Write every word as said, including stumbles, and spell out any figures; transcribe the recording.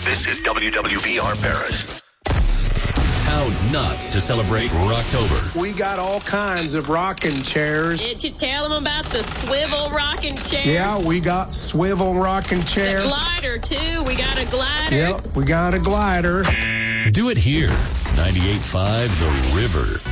This is W W V R Paris. How not to celebrate Rocktober. We got all kinds of rocking chairs. Did you tell them about the swivel rocking chair? Yeah, we got swivel rocking chair. The glider, too. We got a glider. Yep, we got a glider. Do it here. ninety-eight point five The River.